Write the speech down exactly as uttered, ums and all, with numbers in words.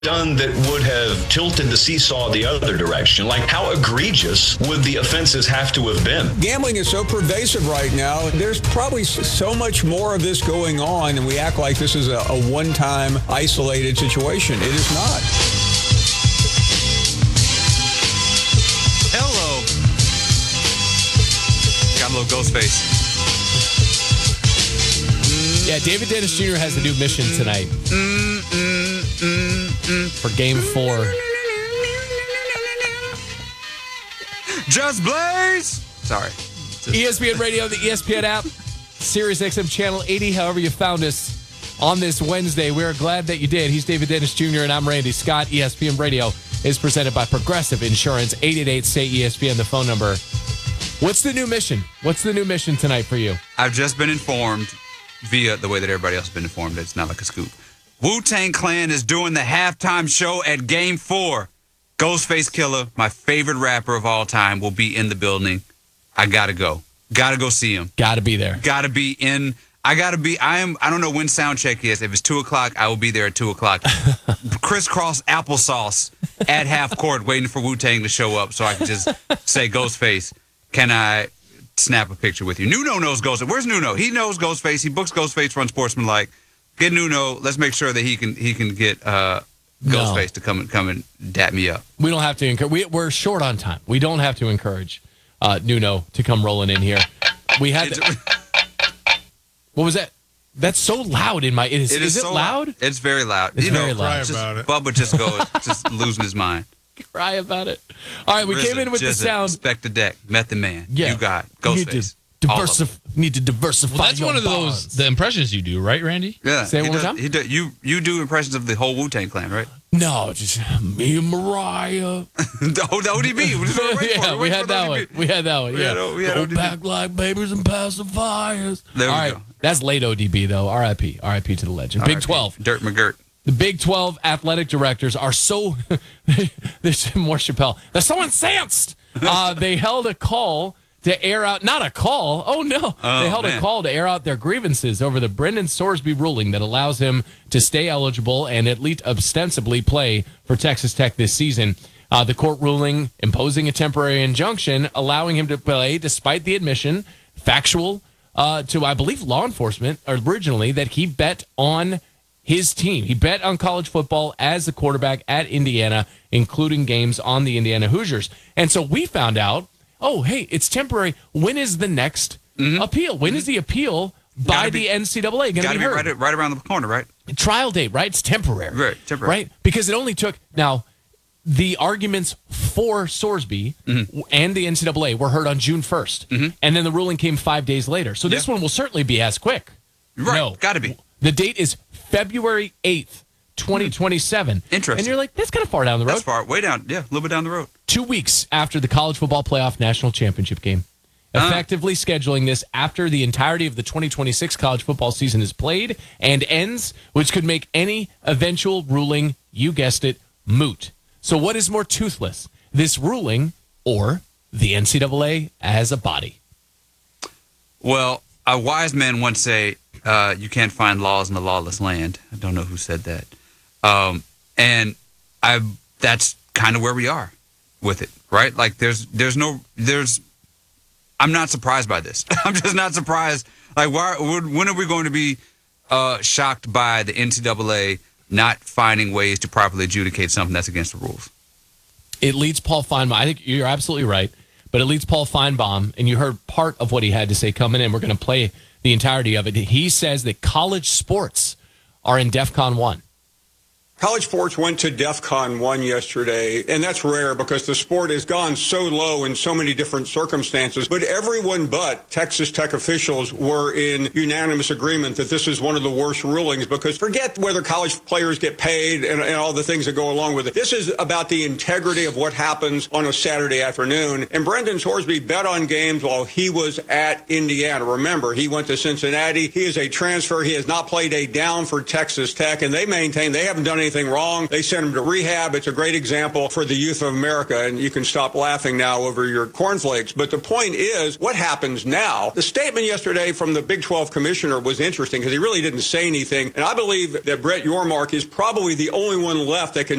done that would have tilted the seesaw the other direction? Like, how egregious would the offenses have to have been? Gambling is so pervasive right now. There's probably so much more of this going on, and we act like this is a, a one-time isolated situation. It is not. Hello. Got a little ghost face. Yeah, David Dennis Junior has a new mission tonight Mm, mm, mm, mm. for Game Four. Just Blaze. Sorry. Just E S P N Radio, the E S P N app, Sirius X M Channel eighty, however you found us on this Wednesday. We're glad that you did. He's David Dennis Junior and I'm Randy Scott. E S P N Radio is presented by Progressive Insurance. eight eight eight, S A Y, E S P N, the phone number. What's the new mission? What's the new mission tonight for you? I've just been informed via the way that everybody else has been informed. It's not like a scoop. Wu-Tang Clan is doing the halftime show at Game four. Ghostface Killah, my favorite rapper of all time, will be in the building. I gotta go. Gotta go see him. Gotta be there. Gotta be in. I gotta be. I am. I don't know when sound check is. If it's two o'clock, I will be there at two o'clock. Crisscross applesauce at half court, waiting for Wu-Tang to show up, so I can just say, Ghostface, can I snap a picture with you? Nuno knows Ghostface. Where's Nuno? He knows Ghostface. He books Ghostface from Sportsmanlike. Get Nuno. Let's make sure that he can he can get uh, Ghostface no. to come and come and dap me up. We don't have to encourage. We, we're short on time. We don't have to encourage uh, Nuno to come rolling in here. We had. The, what was that? That's so loud in my. Is it, is, is it so loud? loud? It's very loud. It's you very know, loud. Just, about it. Bubba just goes, just losing his mind. Cry about it. All right, we Rizza, came in with the sound. Inspect the deck. Method Man. Yeah. You got Need Ghostface. to, diversif- need to diversify. Well, that's your one of bonds. those the impressions you do, right, Randy? Yeah. Say it he one more does, time? He does, you you do impressions of the whole Wu-Tang Clan, right? No, just me and Mariah. the, oh, the O D B. We're just gonna wait for yeah, it. we Wait had for the that O D B. one. We had that one. We Yeah, had O- we had go O D B. back like babies and pacifiers. There we All right, go. that's late O D B though. R I P. R I P to the legend. Big R I P. twelve. Dirt McGirt. The Big twelve athletic directors are so. There's more Chappelle. They're so incensed. Uh, they held a call to air out. Not a call. Oh no. Oh, they held man. a call to air out their grievances over the Brendan Sorsby ruling that allows him to stay eligible and at least ostensibly play for Texas Tech this season. Uh, the court ruling imposing a temporary injunction, allowing him to play despite the admission, factual uh, to I believe law enforcement originally, that he bet on his team. He bet on college football as the quarterback at Indiana, including games on the Indiana Hoosiers. And so we found out, oh, hey, it's temporary. When is the next mm-hmm. appeal? When mm-hmm. is the appeal by Gotta be, the N C double A going to Got be to be heard? right, right around the corner, right? Trial date, right? It's temporary. Right, temporary. Right? Because it only took, now, the arguments for Sorsby mm-hmm. and the N C double A were heard on June first. Mm-hmm. And then the ruling came five days later. So this yeah. one will certainly be as quick. Right, no. got to be. The date is February eighth, twenty twenty-seven. Interesting. And you're like, that's kind of far down the road. That's far, way down, yeah, a little bit down the road. Two weeks after the College Football Playoff National Championship game. Uh. Effectively scheduling this after the entirety of the twenty twenty-six college football season is played and ends, which could make any eventual ruling, you guessed it, moot. So what is more toothless, this ruling or the N C double A as a body? Well, a wise man once say, uh, you can't find laws in a lawless land. I don't know who said that. Um, and I that's kind of where we are with it, right? Like there's there's no there's I'm not surprised by this. I'm just not surprised. Like why when are we going to be uh, shocked by the N C double A not finding ways to properly adjudicate something that's against the rules? It leads Paul Feinbaum. I think you're absolutely right, but it leads Paul Feinbaum, and you heard part of what he had to say coming in. We're going to play the entirety of it. He says that college sports are in DEFCON one. College sports went to DEFCON one yesterday, and that's rare because the sport has gone so low in so many different circumstances. But everyone but Texas Tech officials were in unanimous agreement that this is one of the worst rulings, because forget whether college players get paid and, and all the things that go along with it. This is about the integrity of what happens on a Saturday afternoon. And Brendan Sorsby bet on games while he was at Indiana. Remember, he went to Cincinnati. He is a transfer. He has not played a down for Texas Tech, and they maintain they haven't done anything anything wrong. They sent him to rehab. It's a great example for the youth of America, and you can stop laughing now over your cornflakes. But the point is, what happens now? The statement yesterday from the Big twelve commissioner was interesting because he really didn't say anything. And I believe that Brett Yormark is probably the only one left that can